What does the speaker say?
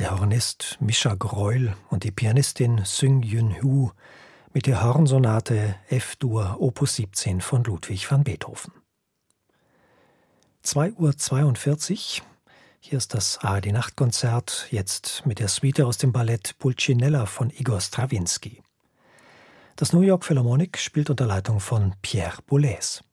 der Hornist Mischa Greuel und die Pianistin Seung-Yun Hu mit der Hornsonate F-Dur Opus 17 von Ludwig van Beethoven. 2:42 Uhr. Hier ist das ARD-Nachtkonzert, jetzt mit der Suite aus dem Ballett Pulcinella von Igor Strawinski. Das New York Philharmonic spielt unter Leitung von Pierre Boulez.